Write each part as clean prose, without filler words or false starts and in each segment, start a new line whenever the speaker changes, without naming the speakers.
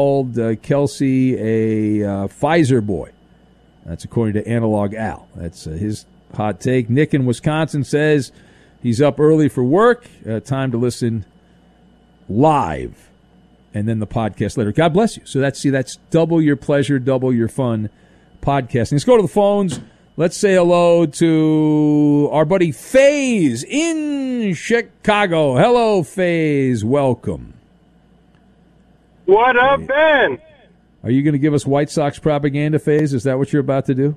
called Kelsey a Pfizer boy. That's according to Analog Al. That's his hot take. Nick in Wisconsin says he's up early for work. Time to listen live, and then the podcast later. God bless you. So that's double your pleasure, double your fun podcasting. Let's go to the phones. Let's say hello to our buddy FaZe in Chicago. Hello, FaZe. Welcome.
What up, Ben?
Are you going to give us White Sox propaganda, FaZe? Is that what you're about to do?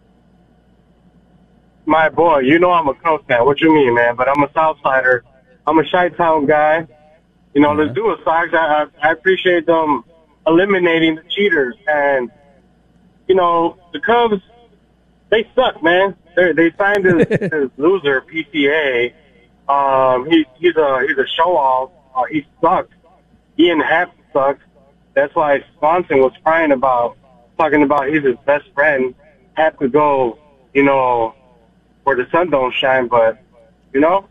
My boy, you know I'm a Cubs fan. What you mean, man? But I'm a Southsider. I'm a Chi-Town guy. You know, let's do a Sox. I appreciate them eliminating the cheaters. And, you know, the Cubs, they suck, man. They signed this loser, PCA. He's a show-off. He sucks. Ian Happ sucks. That's why Swanson was crying talking about he's his best friend. Happ could go, you know, where the sun don't shine, but, you know.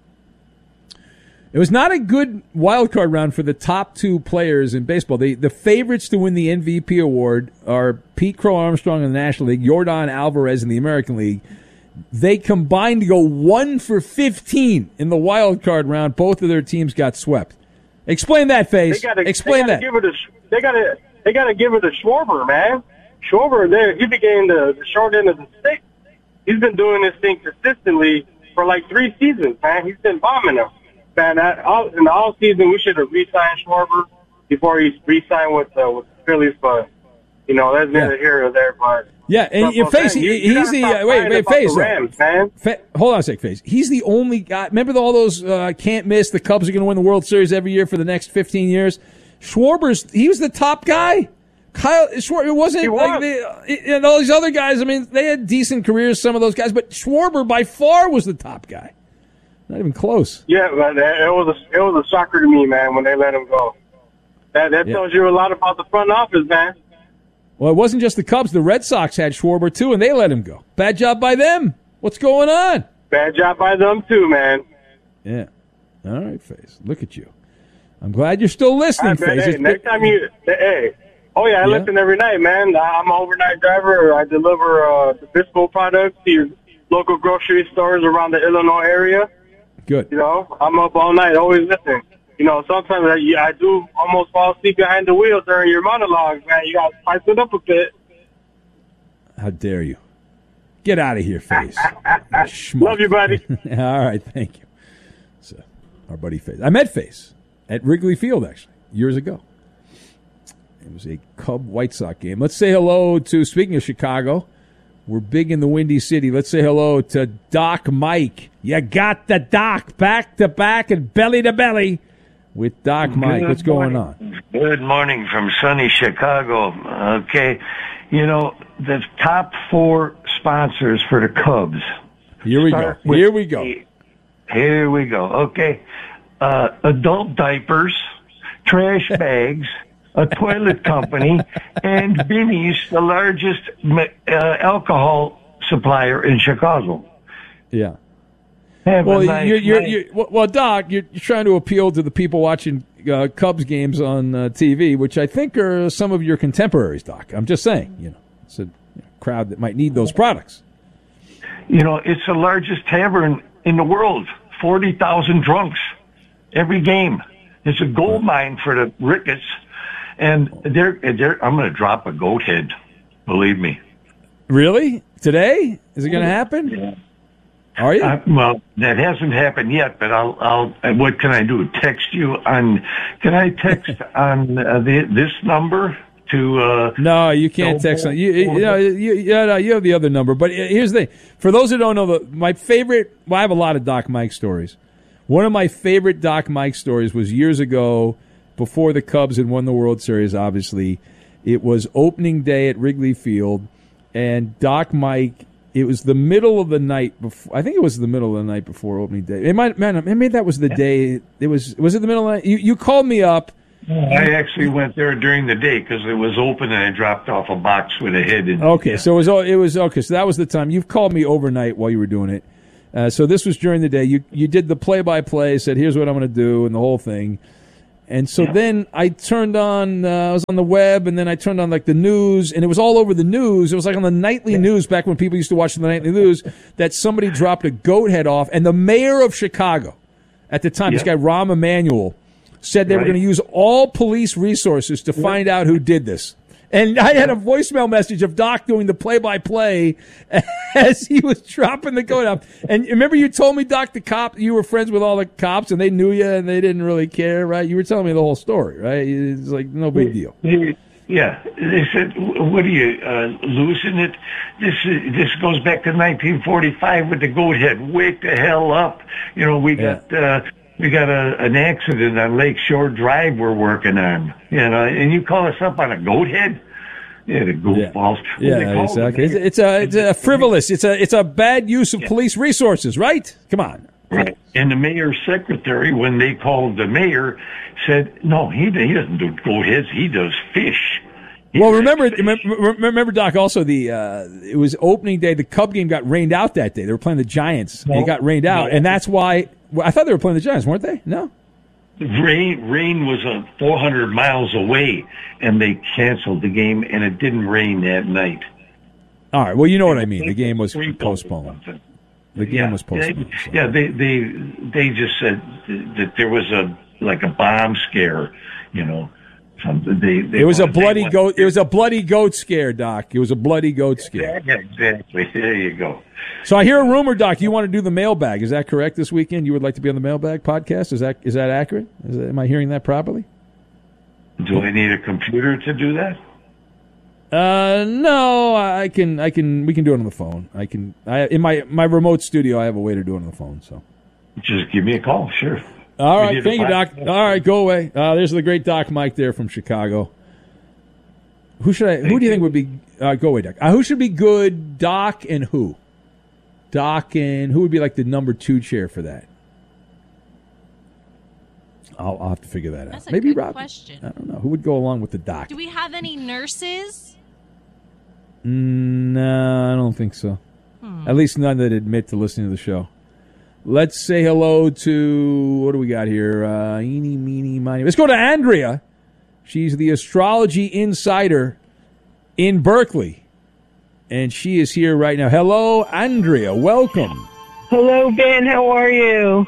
It was not a good wild card round for the top two players in baseball. The favorites to win the MVP award are Pete Crow Armstrong in the National League, Yordan Alvarez in the American League. They combined to go 1 for 15 in the wild card round. Both of their teams got swept. Explain that, FaZe. Explain that.
They gotta give it to Schwarber, man. Schwarber, he became the short end of the stick. He's been doing this thing consistently for like 3 seasons, man. He's been bombing them. Man, in the all season, we should have re-signed Schwarber before he re-signed with the Phillies, but, you know, that's neither here or there, but.
Yeah, and FaZe, he's the wait, FaZe.
Rams, man.
Hold on a sec, FaZe. He's the only guy. Remember all those can't miss. The Cubs are going to win the World Series every year for the next 15 years. He was the top guy. Kyle Schwarber, it wasn't like and all these other guys. I mean, they had decent careers, some of those guys, but Schwarber by far was the top guy. Not even close.
Yeah, but it was a shocker to me, man, when they let him go. That tells you a lot about the front office, man.
Well, it wasn't just the Cubs. The Red Sox had Schwarber, too, and they let him go. Bad job by them. What's going on?
Bad job by them, too, man.
Yeah. All right, FaZe. Look at you. I'm glad you're still listening, FaZe.
Hey, next time I listen every night, man. I'm an overnight driver. I deliver the Bisco products to your local grocery stores around the Illinois area.
Good.
You know, I'm up all night, always listening. You know, sometimes I do almost fall asleep behind the wheel during your monologues, man. You got to spice it up a bit.
How dare you? Get out of here, FaZe.
Love you, buddy.
All right, thank you. So, our buddy FaZe. I met FaZe at Wrigley Field, actually, years ago. It was a Cub-White Sox game. Let's say hello to, speaking of Chicago, we're big in the Windy City. Let's say hello to Doc Mike. You got the Doc back to back and belly to belly with Doc Mike. What's going on?
Good morning from sunny Chicago. Okay. You know, the top 4 sponsors for the Cubs.
Here we go.
Here we go. Okay. Adult diapers, trash bags, a toilet company, and Binny's, the largest alcohol supplier in Chicago.
Yeah.
Well,
well, Doc, you're trying to appeal to the people watching Cubs games on TV, which I think are some of your contemporaries, Doc. I'm just saying, you know, it's a crowd that might need those products.
You know, it's the largest tavern in the world. 40,000 drunks every game. It's a gold mine for the Ricketts. And I'm going to drop a goat head, believe me.
Really? Today? Is it going to happen?
Yeah.
Are you?
Well, that hasn't happened yet, but I'll. What can I do? Text you on? Can I text on this number to?
No, you can't text on. You have the other number. But here's the thing: for those who don't know, my favorite. Well, I have a lot of Doc Mike stories. One of my favorite Doc Mike stories was years ago, before the Cubs had won the World Series. Obviously, it was opening day at Wrigley Field, and Doc Mike. It was the middle of the night before. I think it was the middle of the night before opening day. Maybe that was the day. Was it the middle of the night? You called me up.
I actually went there during the day because it was open, and I dropped off a box with a head in.
Okay, so it was okay. So that was the time. You've called me overnight while you were doing it. So this was during the day. You did the play-by-play. Said, "Here's what I'm going to do," and the whole thing. And so then I turned on, I was on the web, and then I turned on like the news, and it was all over the news. It was like on the nightly news back when people used to watch the nightly news that somebody dropped a goat head off. And the mayor of Chicago at the time, this guy, Rahm Emanuel, said they were going to use all police resources to find out who did this. And I had a voicemail message of Doc doing the play-by-play as he was dropping the goat off. And remember you told me, Doc, the cop, you were friends with all the cops and they knew you and they didn't really care, right? You were telling me the whole story, right? It's like no big deal.
Yeah. They said, what are you, losing it? This goes back to 1945 with the goat head. Wake the hell up. You know, we got an accident on Lake Shore Drive we're working on, you know, and you call us up on a goat head? Yeah, the goofballs.
Yeah, exactly. It's a frivolous. It's a bad use of police resources, right? Come on.
Right. And the mayor's secretary, when they called the mayor, said, no, he doesn't do goat heads. He does fish.
Well, remember, Doc, also it was opening day. The Cub game got rained out that day. They were playing the Giants. It got rained out, and that's why I thought they were playing the Giants, weren't they? No?
Rain was 400 miles away, and they canceled the game, and it didn't rain that night.
All right. Well, you know what I mean. The game was postponed. The game was postponed. So.
Yeah, they just said that there was a bomb scare, you know.
It was a bloody goat. It was a bloody goat scare, Doc. It was a bloody goat scare.
Yeah, exactly. There you go.
So I hear a rumor, Doc. You want to do the mailbag? Is that correct? This weekend, you would like to be on the mailbag podcast? Is that accurate? Am I hearing that properly?
Do I need a computer to do that?
No. We can do it on the phone. In my remote studio, I have a way to do it on the phone. So
just give me a call. Sure.
All right, thank you, Doc. All right, go away. There's the great Doc Mike there from Chicago. Who do you think would be? Go away, Doc. Who should be good, Doc, and who? Doc and who would be like the number 2 chair for that? I'll have to figure that out.
That's a
Maybe
good
Rob.
question.
I don't know who would go along with the Doc.
Do we have any nurses?
No, I don't think so. At least none that admit to listening to the show. Let's say hello to, what do we got here? Eeny, meeny, miny. Let's go to Andrea. She's the astrology insider in Berkeley. And she is here right now. Hello, Andrea. Welcome.
Hello, Ben. How are you?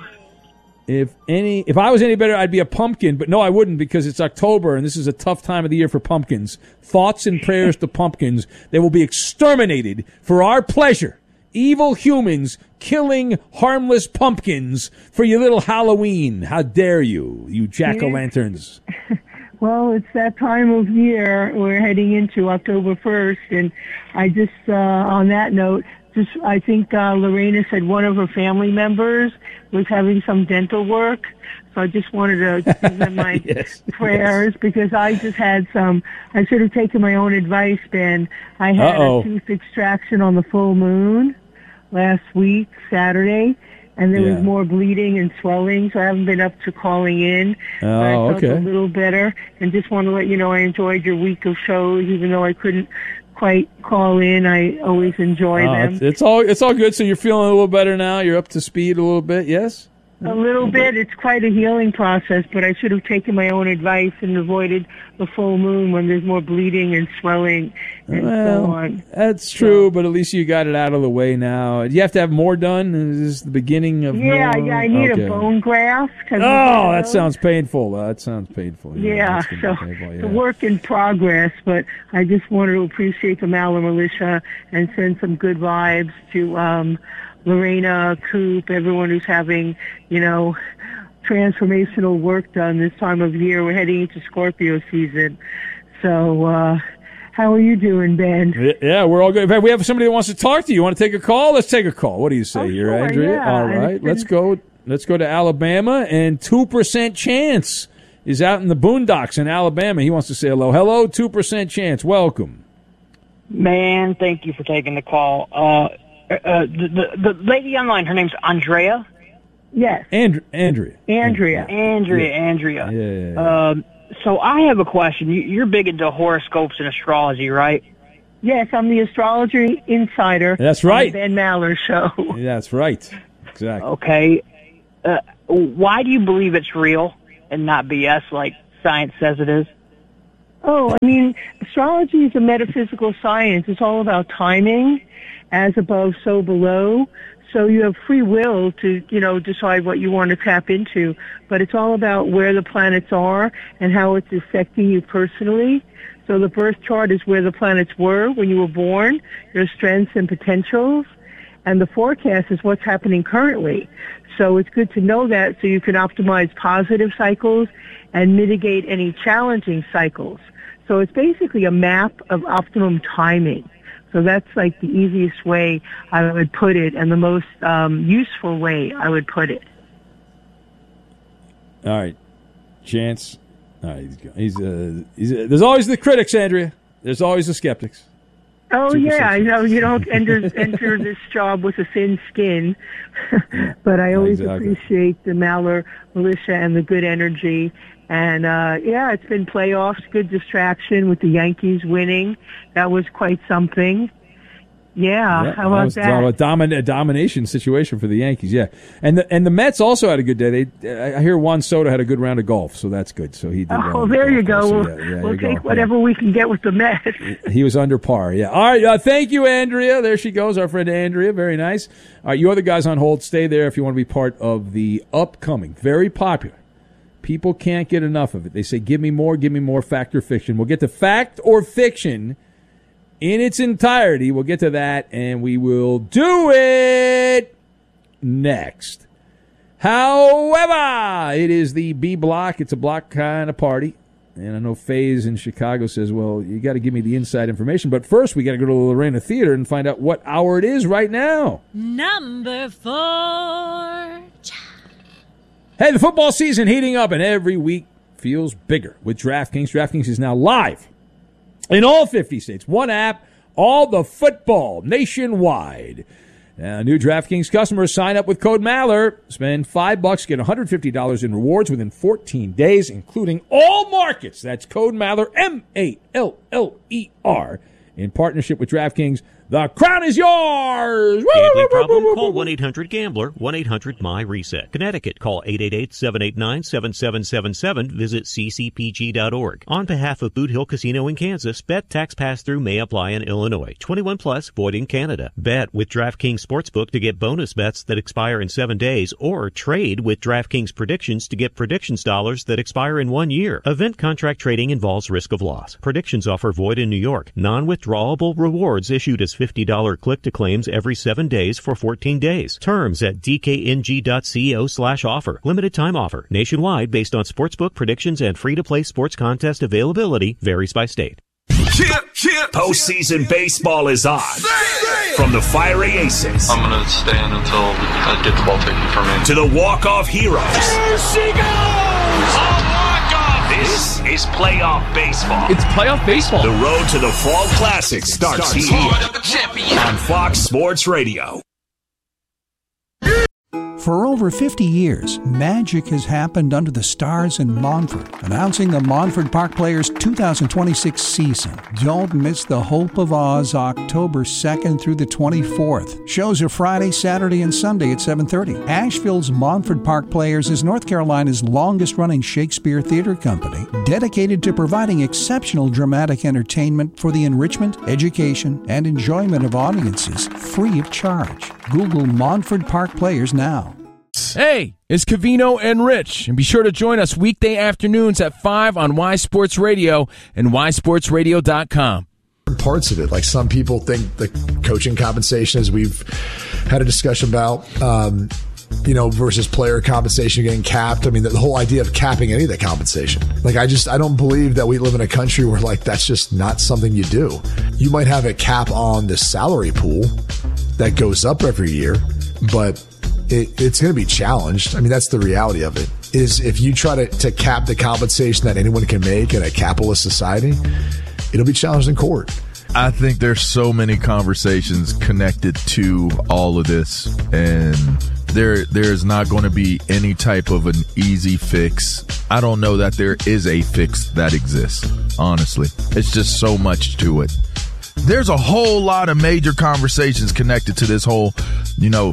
If I was any better, I'd be a pumpkin. But no, I wouldn't, because it's October, and this is a tough time of the year for pumpkins. Thoughts and prayers to pumpkins. They will be exterminated for our pleasure. Evil humans killing harmless pumpkins for your little Halloween. How dare you, you jack-o'-lanterns.
Well, it's that time of year. We're heading into October 1st, and I just, on that note, I think Lorena said one of her family members was having some dental work. So I just wanted to give them my prayers because I just had I should have taken my own advice, Ben. I had a tooth extraction on the full moon last week, Saturday, and there was more bleeding and swelling, so I haven't been up to calling in. But I felt a little better, and just want to let you know I enjoyed your week of shows, even though I couldn't quite call in. I always enjoy them.
It's all good. So you're feeling a little better now. You're up to speed a little bit. Yes.
A little bit. It's quite a healing process, but I should have taken my own advice and avoided the full moon when there's more bleeding and swelling and so on.
That's true, but at least you got it out of the way now. Do you have to have more done? Is this the beginning of more?
Yeah, I need a bone graft.
That sounds painful.
Yeah, so it's a work in progress, but I just wanted to appreciate the Maller Militia and send some good vibes to Lorena, Coop, everyone who's having, transformational work done this time of year. We're heading into Scorpio season. So, how are you doing, Ben?
Yeah, we're all good. In fact, we have somebody that wants to talk to you. You want to take a call? Let's take a call. What do you say here,
sure,
Andrea?
Yeah.
All right, let's go to Alabama, and 2% Chance is out in the boondocks in Alabama. He wants to say hello. Hello, 2% Chance. Welcome.
Man, thank you for taking the call. The lady online, her name's Andrea.
Yes.
Andrea.
Yeah. So I have a question. You're big into horoscopes and astrology, right?
Yes, I'm the astrology insider.
That's right.
On the Ben Maller Show.
That's right. Exactly.
Okay. Why do you believe it's real? and not BS like science says it is?
Oh, I mean, astrology is a metaphysical science. It's all about timing, as above, so below. So you have free will to, decide what you want to tap into. But it's all about where the planets are and how it's affecting you personally. So the birth chart is where the planets were when you were born, your strengths and potentials. And the forecast is what's happening currently. So it's good to know that so you can optimize positive cycles and mitigate any challenging cycles. So it's basically a map of optimum timing. So that's like the easiest way I would put it and the most useful way I would put it.
All right. Chance. All right, he's there's always the critics, Andrea. There's always the skeptics.
Oh, yeah, I know you don't enter this job with a thin skin, but I always appreciate the Maller militia and the good energy. And, it's been playoffs, good distraction with the Yankees winning. That was quite something. Yeah, how about that?
A domination situation for the Yankees, yeah. And the Mets also had a good day. I hear Juan Soto had a good round of golf, so that's good. So he did well.
Oh, there you go. We'll take whatever we can get with the Mets.
He was under par, yeah. All right, thank you, Andrea. There she goes, our friend Andrea. Very nice. All right, you other guys on hold, stay there if you want to be part of the upcoming, very popular. People can't get enough of it. They say, give me more, fact or fiction. We'll get to fact or fiction in its entirety. We'll get to that, and we will do it next. However, it is the B block. It's a block kind of party. And I know Faze in Chicago says, well, you got to give me the inside information. But first, we got to go to the Lorena Theater and find out what hour it is right now.
Number 4.
Hey, the football season heating up, and every week feels bigger with DraftKings. DraftKings is now live in all 50 states. One app, all the football nationwide. Now, new DraftKings customers sign up with code Maller. Spend $5, get $150 in rewards within 14 days, including all markets. That's code Maller, M-A-L-L-E-R, in partnership with DraftKings. The crown is yours!
Gambling problem? Call 1-800-GAMBLER, 1-800-MY-RESET. Connecticut, call 888-789-7777. Visit ccpg.org. On behalf of Boot Hill Casino in Kansas, bet tax pass-through may apply in Illinois. 21 plus, void in Canada. Bet with DraftKings Sportsbook to get bonus bets that expire in 7 days, or trade with DraftKings Predictions to get predictions dollars that expire in 1 year. Event contract trading involves risk of loss. Predictions offer void in New York. Non-withdrawable rewards issued as $50 click-to-claims every 7 days for 14 days. Terms at dkng.co/offer. Limited time offer. Nationwide based on sportsbook predictions and free-to-play sports contest availability. Varies by state.
Postseason baseball is on. From the fiery aces.
I'm going to stand until I get the ball taken from me.
To the walk-off heroes.
There she goes!
A walk-off! This is playoff baseball.
It's playoff baseball.
The road to the Fall Classic starts here on Fox Sports Radio.
For over 50 years, magic has happened under the stars in Montford. Announcing the Montford Park Players 2026 season. Don't miss the Hope of Oz October 2nd through the 24th. Shows are Friday, Saturday, and Sunday at 7:30. Asheville's Montford Park Players is North Carolina's longest-running Shakespeare theater company, dedicated to providing exceptional dramatic entertainment for the enrichment, education, and enjoyment of audiences free of charge. Google Montford Park Players now.
Hey, it's Covino and Rich, and be sure to join us weekday afternoons at 5 on Y Sports Radio and ysportsradio.com.
Parts of it, like some people think the coaching compensation, as we've had a discussion about, versus player compensation getting capped. I mean, the whole idea of capping any of the compensation. Like, I don't believe that we live in a country where, like, that's just not something you do. You might have a cap on the salary pool that goes up every year, but it's going to be challenged. I mean, that's the reality of it, is if you try to cap the compensation that anyone can make in a capitalist society, it'll be challenged in court.
I think there's so many conversations connected to all of this, and there's not going to be any type of an easy fix. I don't know that there is a fix that exists, honestly. It's just so much to it. There's a whole lot of major conversations connected to this whole,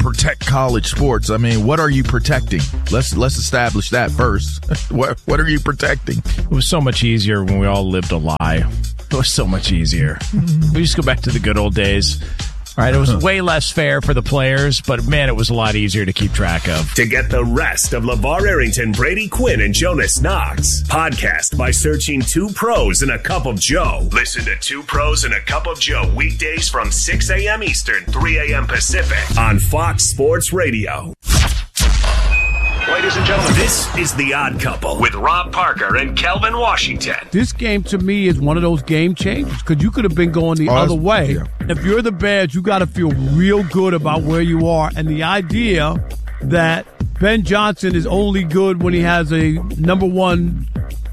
protect college sports. I mean, what are you protecting? Let's establish that first. What are you protecting?
It was so much easier when we all lived a lie. It was so much easier. We just go back to the good old days. All right, it was way less fair for the players, but, man, it was a lot easier to keep track of.
To get the rest of LeVar Arrington, Brady Quinn, and Jonas Knox, podcast by searching Two Pros and a Cup of Joe. Listen to Two Pros and a Cup of Joe weekdays from 6 a.m. Eastern, 3 a.m. Pacific on Fox Sports Radio. Ladies and gentlemen, this is The Odd Couple with Rob Parker and Kelvin Washington.
This game, to me, is one of those game changers because you could have been going the other way. Yeah. If you're the Bears, you got to feel real good about where you are. And the idea that Ben Johnson is only good when he has a number one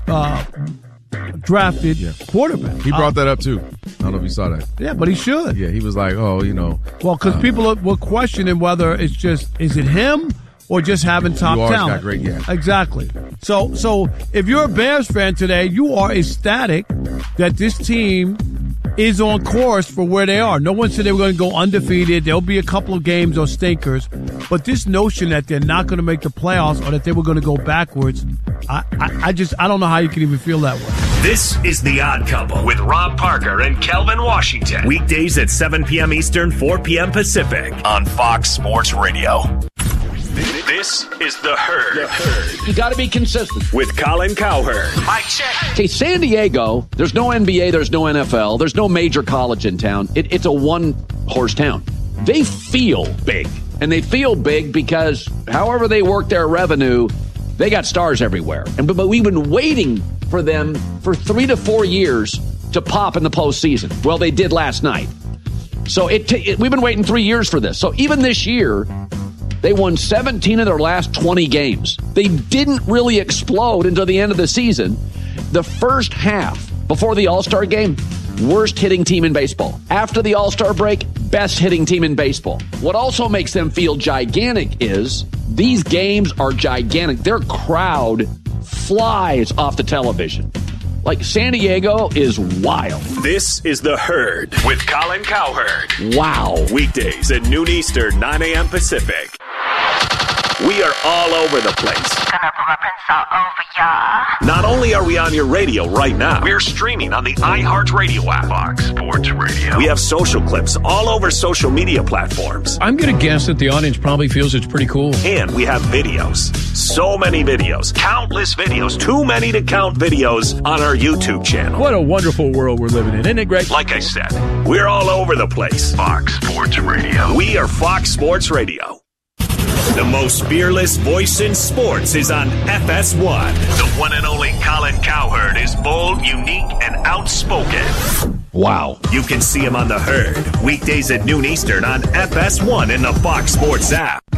drafted quarterback.
He brought that up, too. I don't know if you saw that.
Yeah, but he should.
Yeah, he was like,
Well, because people were questioning whether it's just, is it him? Or just having top talent.
Got great, yeah.
Exactly. So if you're a Bears fan today, you are ecstatic that this team is on course for where they are. No one said they were going to go undefeated. There'll be a couple of games or stinkers. But this notion that they're not going to make the playoffs or that they were going to go backwards, I don't know how you can even feel that way.
This is The Odd Couple with Rob Parker and Kelvin Washington. Weekdays at 7 p.m. Eastern, 4 p.m. Pacific on Fox Sports Radio. This is The Herd.
You got to be consistent.
With Colin Cowherd.
Mic check. Okay, San Diego, there's no NBA, there's no NFL, there's no major college in town. It's a one-horse town. They feel big. And they feel big because however they work their revenue, they got stars everywhere. But we've been waiting for them for 3 to 4 years to pop in the postseason. Well, they did last night. So we've been waiting 3 years for this. So even this year, they won 17 of their last 20 games. They didn't really explode until the end of the season. The first half, before the All-Star game, worst hitting team in baseball. After the All-Star break, best hitting team in baseball. What also makes them feel gigantic is these games are gigantic. Their crowd flies off the television. Like, San Diego is wild.
This is The Herd with Colin Cowherd.
Wow.
Weekdays at noon Eastern, 9 a.m. Pacific. We are all over the place.
Gonna put my prints all over ya.
Not only are we on your radio right now, we're streaming on the iHeartRadio app.
Fox Sports Radio.
We have social clips all over social media platforms.
I'm going to guess that the audience probably feels it's pretty cool.
And we have videos. So many videos. Countless videos. Too many to count videos on our YouTube channel.
What a wonderful world we're living in. Isn't it great?
Like I said, we're all over the place.
Fox Sports Radio.
We are Fox Sports Radio. The most fearless voice in sports is on FS1. The one and only Colin Cowherd is bold, unique, and outspoken.
Wow.
You can see him on The Herd, weekdays at noon Eastern on FS1 in the Fox Sports app.